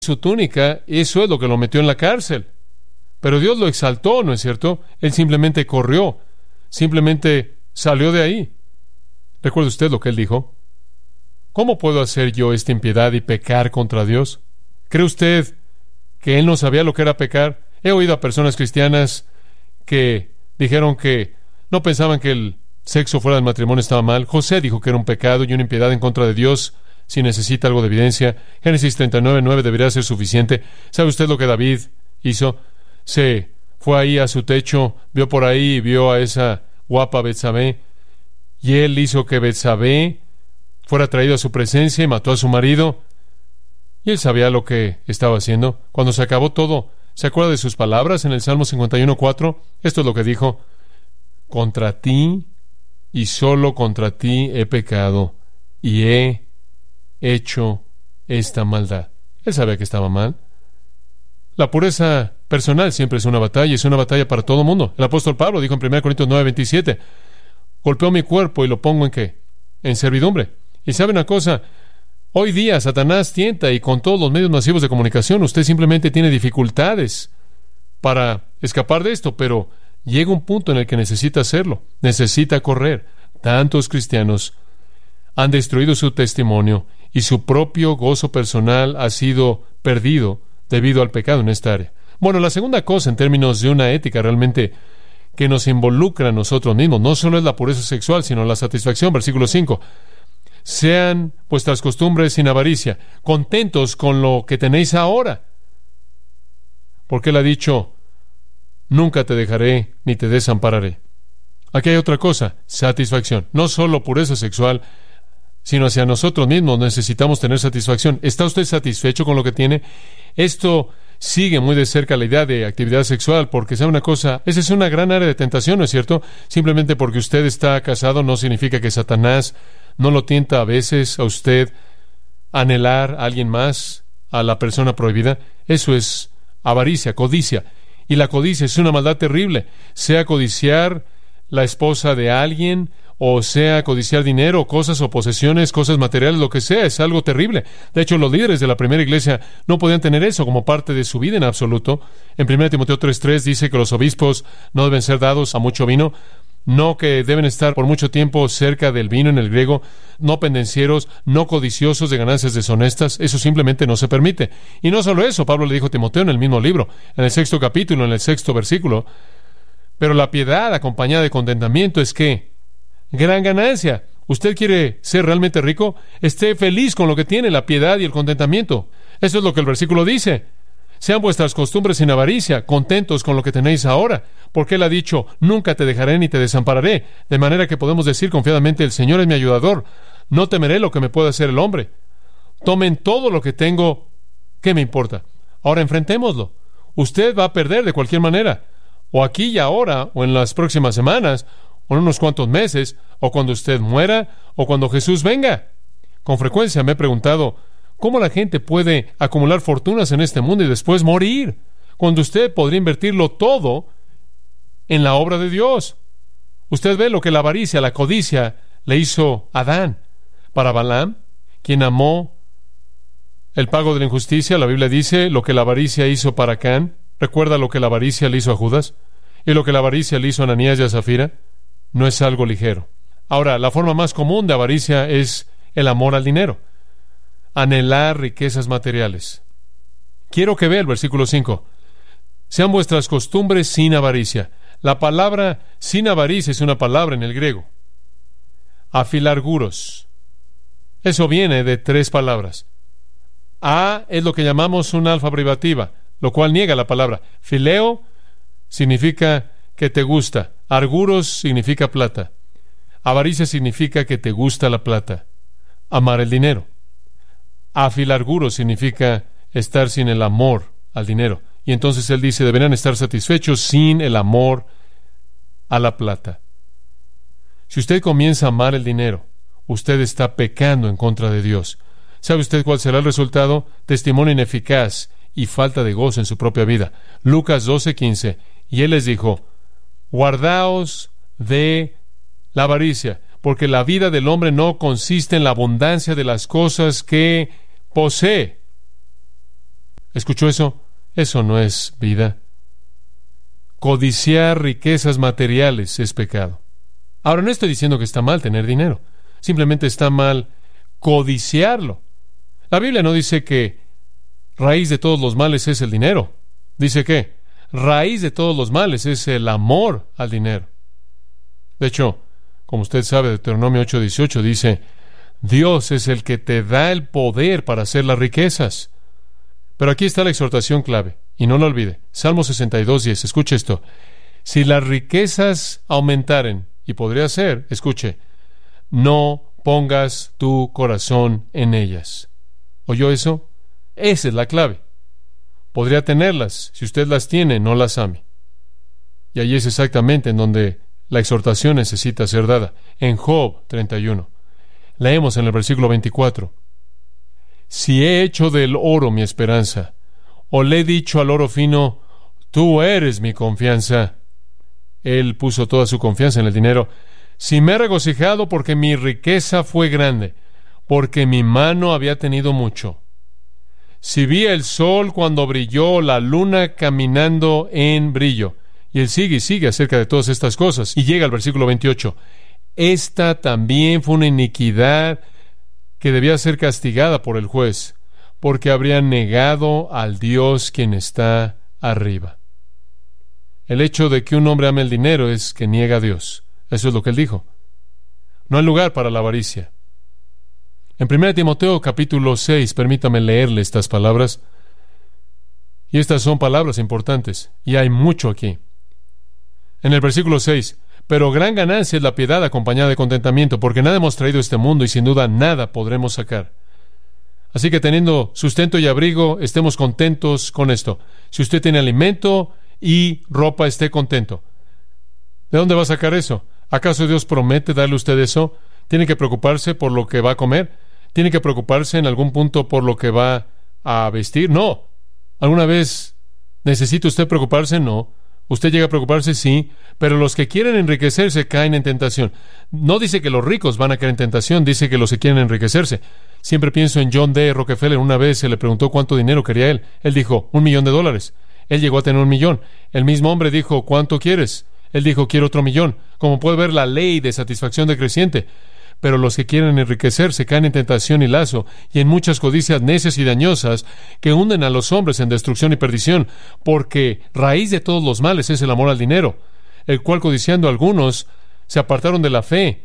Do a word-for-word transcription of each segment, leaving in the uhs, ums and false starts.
su túnica, eso es lo que lo metió en la cárcel. Pero Dios lo exaltó, ¿no es cierto? Él simplemente corrió, simplemente salió de ahí. ¿Recuerda usted lo que él dijo? ¿Cómo puedo hacer yo esta impiedad y pecar contra Dios? ¿Cree usted que él no sabía lo que era pecar? He oído a personas cristianas que dijeron que no pensaban que el sexo fuera del matrimonio estaba mal. José dijo que era un pecado y una impiedad en contra de Dios. Si necesita algo de evidencia, Génesis treinta y nueve, nueve debería ser suficiente. ¿Sabe usted lo que David hizo? Se fue ahí a su techo, vio por ahí y vio a esa guapa Betsabé, y él hizo que Betsabé fuera traído a su presencia y mató a su marido. Y él sabía lo que estaba haciendo. Cuando se acabó todo, ¿se acuerda de sus palabras en el Salmo cincuenta y uno, cuatro? Esto es lo que dijo: contra ti y solo contra ti he pecado y he hecho esta maldad. Él sabía que estaba mal. La pureza personal siempre es una batalla, es una batalla para todo el mundo. El apóstol Pablo dijo en primera Corintios nueve, veintisiete: golpeo mi cuerpo y lo pongo en ¿qué? En servidumbre. Y sabe una cosa, hoy día Satanás tienta, y con todos los medios masivos de comunicación, usted simplemente tiene dificultades para escapar de esto, pero llega un punto en el que necesita hacerlo, necesita correr. Tantos cristianos han destruido su testimonio y su propio gozo personal ha sido perdido debido al pecado en esta área. Bueno, la segunda cosa en términos de una ética realmente que nos involucra a nosotros mismos, no solo es la pureza sexual, sino la satisfacción. Versículo cinco: sean vuestras costumbres sin avaricia, contentos con lo que tenéis ahora. Porque él ha dicho: nunca te dejaré ni te desampararé. Aquí hay otra cosa, satisfacción. No solo pureza sexual, sino hacia nosotros mismos necesitamos tener satisfacción. ¿Está usted satisfecho con lo que tiene? Esto sigue muy de cerca la idea de actividad sexual, porque sabe una cosa, esa es una gran área de tentación, ¿no es cierto? Simplemente porque usted está casado no significa que Satanás no lo tienta a veces a usted a anhelar a alguien más, a la persona prohibida. Eso es avaricia, codicia. Y la codicia es una maldad terrible, sea codiciar la esposa de alguien, o sea codiciar dinero, cosas o posesiones, cosas materiales, lo que sea, es algo terrible. De hecho, los líderes de la primera iglesia no podían tener eso como parte de su vida en absoluto. En primera Timoteo tres tres dice que los obispos no deben ser dados a mucho vino, no que deben estar por mucho tiempo cerca del vino en el griego, no pendencieros, no codiciosos de ganancias deshonestas. Eso simplemente no se permite. Y no solo eso, Pablo le dijo a Timoteo en el mismo libro, en el sexto capítulo, en el sexto versículo: pero la piedad acompañada de contentamiento es ¿qué? Gran ganancia. ¿Usted quiere ser realmente rico? Esté feliz con lo que tiene, la piedad y el contentamiento. Eso es lo que el versículo dice. Sean vuestras costumbres sin avaricia, contentos con lo que tenéis ahora, porque él ha dicho: nunca te dejaré ni te desampararé. De manera que podemos decir confiadamente: el Señor es mi ayudador, no temeré lo que me pueda hacer el hombre. Tomen todo lo que tengo, ¿qué me importa? Ahora enfrentémoslo. Usted va a perder de cualquier manera, o aquí y ahora, o en las próximas semanas, o en unos cuantos meses, o cuando usted muera, o cuando Jesús venga. Con frecuencia me he preguntado cómo la gente puede acumular fortunas en este mundo y después morir, cuando usted podría invertirlo todo en la obra de Dios. Usted ve lo que la avaricia, la codicia, le hizo a Adán. Para Balaam, quien amó el pago de la injusticia, la Biblia dice lo que la avaricia hizo para Can. ¿Recuerda lo que la avaricia le hizo a Judas? ¿Y lo que la avaricia le hizo a Ananías y a Zafira? No es algo ligero. Ahora, la forma más común de avaricia es el amor al dinero, anhelar riquezas materiales. Quiero que vea el versículo cinco. Sean vuestras costumbres sin avaricia. La palabra sin avaricia es una palabra en el griego, afilarguros. Eso viene de tres palabras. A es lo que llamamos una alfa privativa, lo cual niega la palabra. Fileo significa que te gusta. Arguros significa plata. Avaricia significa que te gusta la plata. Amar el dinero. Afilarguros significa estar sin el amor al dinero. Y entonces él dice, deberán estar satisfechos sin el amor a la plata. Si usted comienza a amar el dinero, usted está pecando en contra de Dios. ¿Sabe usted cuál será el resultado? Testimonio ineficaz y falta de gozo en su propia vida. Lucas doce quince. Y él les dijo: guardaos de la avaricia, porque la vida del hombre no consiste en la abundancia de las cosas que posee. ¿Escuchó eso? Eso no es vida. Codiciar riquezas materiales es pecado. Ahora, no estoy diciendo que está mal tener dinero. Simplemente está mal codiciarlo. La Biblia no dice que raíz de todos los males es el dinero. Dice que raíz de todos los males es el amor al dinero. De hecho, como usted sabe, Deuteronomio ocho dieciocho dice, Dios es el que te da el poder para hacer las riquezas. Pero aquí está la exhortación clave, y no lo olvide. Salmo sesenta y dos diez, escuche esto. Si las riquezas aumentaren, y podría ser, escuche, no pongas tu corazón en ellas. ¿Oyó eso? Esa es la clave. Podría tenerlas, si usted las tiene, no las ame. Y ahí es exactamente en donde la exhortación necesita ser dada. En Job treinta y uno. Leemos en el versículo veinticuatro. Si he hecho del oro mi esperanza, o le he dicho al oro fino, tú eres mi confianza. Él puso toda su confianza en el dinero. Si me he regocijado porque mi riqueza fue grande, porque mi mano había tenido mucho. Si vi el sol cuando brilló, la luna caminando en brillo. Y él sigue y sigue acerca de todas estas cosas. Y llega al versículo veintiocho. Esta también fue una iniquidad que debía ser castigada por el juez, porque habrían negado al Dios quien está arriba. El hecho de que un hombre ame el dinero es que niega a Dios. Eso es lo que él dijo. No hay lugar para la avaricia. En primera Timoteo capítulo seis, permítame leerle estas palabras. Y estas son palabras importantes, y hay mucho aquí. En el versículo seis, pero gran ganancia es la piedad acompañada de contentamiento, porque nada hemos traído a este mundo y sin duda nada podremos sacar. Así que teniendo sustento y abrigo, estemos contentos con esto. Si usted tiene alimento y ropa, esté contento. ¿De dónde va a sacar eso? ¿Acaso Dios promete darle a usted eso? ¿Tiene que preocuparse por lo que va a comer? ¿Tiene que preocuparse en algún punto por lo que va a vestir? No. ¿Alguna vez necesita usted preocuparse? No. ¿Usted llega a preocuparse? Sí. Pero los que quieren enriquecerse caen en tentación. No dice que los ricos van a caer en tentación, dice que los que quieren enriquecerse. Siempre pienso en John D. Rockefeller. Una vez se le preguntó cuánto dinero quería él. Él dijo, un millón de dólares. Él llegó a tener un millón. El mismo hombre dijo, ¿cuánto quieres? Él dijo, quiero otro millón. Como puede ver, la ley de satisfacción decreciente. Pero los que quieren enriquecerse caen en tentación y lazo, y en muchas codicias necias y dañosas que hunden a los hombres en destrucción y perdición, porque raíz de todos los males es el amor al dinero, el cual codiciando algunos se apartaron de la fe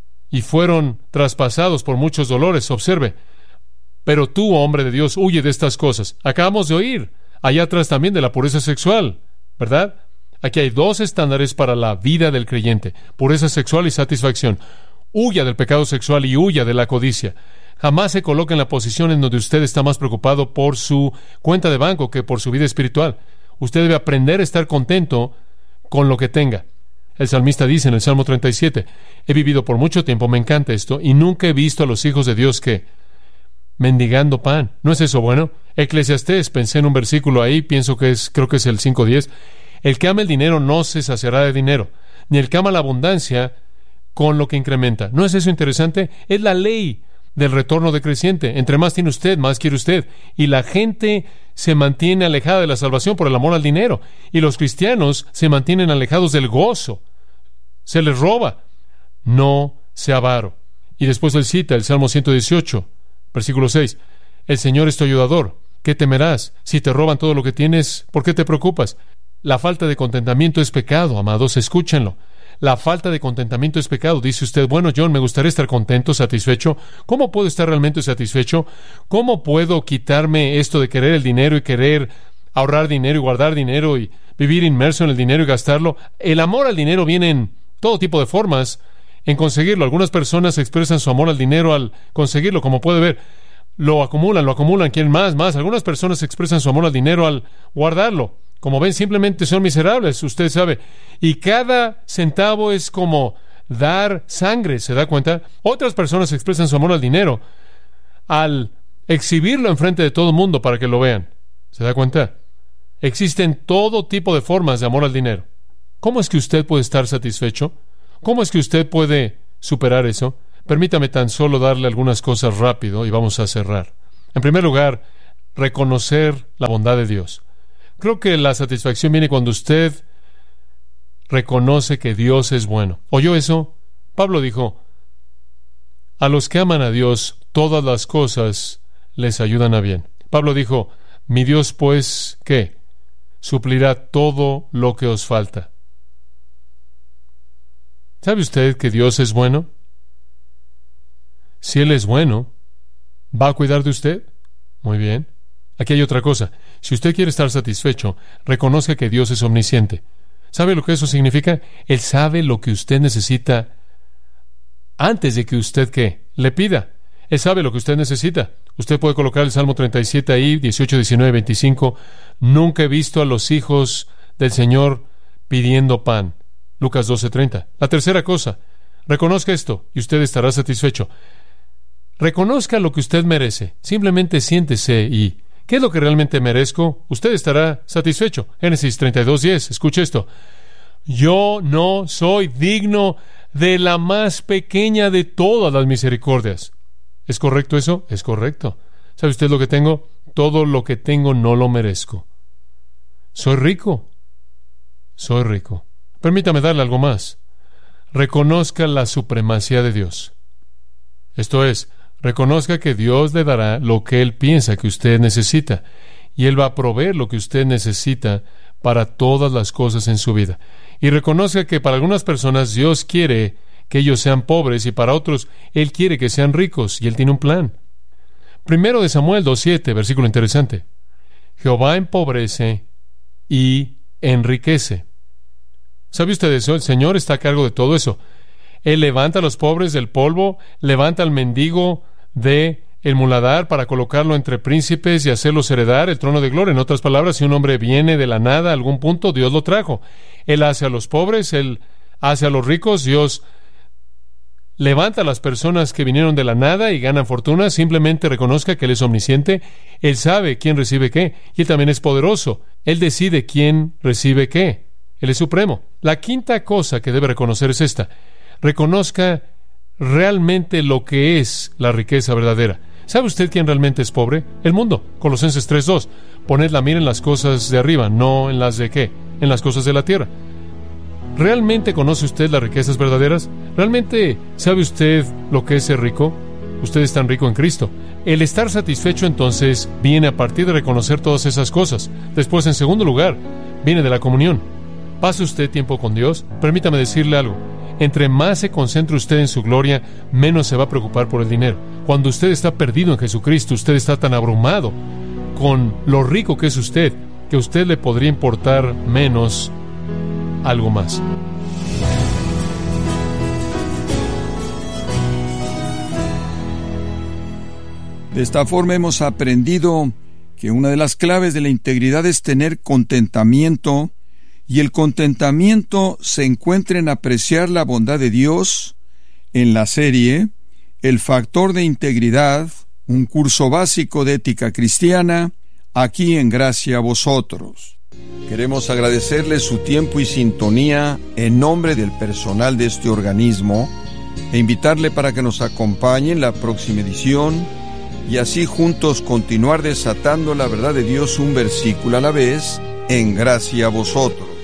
y fueron traspasados por muchos dolores. Observe, pero tú, hombre de Dios, huye de estas cosas. Acabamos de oír allá atrás también de la pureza sexual, ¿verdad? Aquí hay dos estándares para la vida del creyente: pureza sexual y satisfacción. Huya del pecado sexual y huya de la codicia. Jamás se coloque en la posición en donde usted está más preocupado por su cuenta de banco que por su vida espiritual. Usted debe aprender a estar contento con lo que tenga. El salmista dice en el Salmo treinta y siete, he vivido por mucho tiempo, me encanta esto, y nunca he visto a los hijos de Dios que mendigando pan. ¿No es eso bueno? Eclesiastés, pensé en un versículo ahí, pienso que es, creo que es el cinco diez. El que ama el dinero no se saciará de dinero, ni el que ama la abundancia con lo que incrementa. ¿No es eso interesante? Es la ley del retorno decreciente. Entre más tiene usted, más quiere usted. Y la gente se mantiene alejada de la salvación por el amor al dinero. Y los cristianos se mantienen alejados del gozo. Se les roba. No sea avaro. Y después él cita el Salmo ciento dieciocho, versículo seis. El Señor es tu ayudador. ¿Qué temerás? Si te roban todo lo que tienes, ¿por qué te preocupas? La falta de contentamiento es pecado, amados, escúchenlo. La falta de contentamiento es pecado. Dice usted, bueno, John, me gustaría estar contento, satisfecho. ¿Cómo puedo estar realmente satisfecho? ¿Cómo puedo quitarme esto de querer el dinero y querer ahorrar dinero y guardar dinero y vivir inmerso en el dinero y gastarlo? El amor al dinero viene en todo tipo de formas en conseguirlo. Algunas personas expresan su amor al dinero al conseguirlo, como puede ver. Lo acumulan, lo acumulan, quieren más, más. Algunas personas expresan su amor al dinero al guardarlo. Como ven, simplemente son miserables, usted sabe. Y cada centavo es como dar sangre, ¿se da cuenta? Otras personas expresan su amor al dinero al exhibirlo enfrente de todo el mundo para que lo vean. ¿Se da cuenta? Existen todo tipo de formas de amor al dinero. ¿Cómo es que usted puede estar satisfecho? ¿Cómo es que usted puede superar eso? Permítame tan solo darle algunas cosas rápido y vamos a cerrar. En primer lugar, reconocer la bondad de Dios. Creo que la satisfacción viene cuando usted reconoce que Dios es bueno. ¿Oyó eso? Pablo dijo, a los que aman a Dios, todas las cosas les ayudan a bien. Pablo dijo, mi Dios, pues, ¿qué? Suplirá todo lo que os falta. ¿Sabe usted que Dios es bueno? Si Él es bueno, ¿va a cuidar de usted? Muy bien. Aquí hay otra cosa. Si usted quiere estar satisfecho, reconozca que Dios es omnisciente. ¿Sabe lo que eso significa? Él sabe lo que usted necesita antes de que usted, ¿qué?, le pida. Él sabe lo que usted necesita. Usted puede colocar el Salmo treinta y siete ahí, dieciocho, diecinueve, veinticinco. Nunca he visto a los hijos del Señor pidiendo pan. Lucas doce, treinta. La tercera cosa, reconozca esto y usted estará satisfecho. Reconozca lo que usted merece. Simplemente siéntese y ¿qué es lo que realmente merezco? Usted estará satisfecho. Génesis treinta y dos, diez. Escuche esto. Yo no soy digno de la más pequeña de todas las misericordias. ¿Es correcto eso? Es correcto. ¿Sabe usted lo que tengo? Todo lo que tengo no lo merezco. Soy rico. Soy rico. Permítame darle algo más. Reconozca la supremacía de Dios. Esto es, reconozca que Dios le dará lo que Él piensa que usted necesita, y Él va a proveer lo que usted necesita para todas las cosas en su vida. Y reconozca que para algunas personas Dios quiere que ellos sean pobres y para otros Él quiere que sean ricos, y Él tiene un plan. Primero de Samuel dos siete, versículo interesante. Jehová empobrece y enriquece. ¿Sabe usted eso? El Señor está a cargo de todo eso. Él levanta a los pobres del polvo, levanta al mendigo de el muladar para colocarlo entre príncipes y hacerlos heredar el trono de gloria. En otras palabras, si un hombre viene de la nada a algún punto, Dios lo trajo. Él hace a los pobres, Él hace a los ricos, Dios levanta a las personas que vinieron de la nada y ganan fortuna. Simplemente reconozca que Él es omnisciente, Él sabe quién recibe qué, y Él también es poderoso. Él decide quién recibe qué. Él es supremo. La quinta cosa que debe reconocer es esta. Reconozca realmente lo que es la riqueza verdadera. ¿Sabe usted quién realmente es pobre? El mundo. Colosenses tres dos. Poned la mira en las cosas de arriba, no en las de qué, en las cosas de la tierra. ¿Realmente conoce usted las riquezas verdaderas? ¿Realmente sabe usted lo que es ser rico? Usted es tan rico en Cristo. El estar satisfecho entonces viene a partir de reconocer todas esas cosas. Después, en segundo lugar, viene de la comunión. ¿Pasa usted tiempo con Dios? Permítame decirle algo. Entre más se concentre usted en su gloria, menos se va a preocupar por el dinero. Cuando usted está perdido en Jesucristo, usted está tan abrumado con lo rico que es usted, que a usted le podría importar menos algo más. De esta forma hemos aprendido que una de las claves de la integridad es tener contentamiento, y el contentamiento se encuentra en apreciar la bondad de Dios. En la serie El factor de integridad, un curso básico de ética cristiana, aquí en Gracia a Vosotros. Queremos agradecerle su tiempo y sintonía en nombre del personal de este organismo e invitarle para que nos acompañe en la próxima edición y así juntos continuar desatando la verdad de Dios un versículo a la vez en Gracia a Vosotros.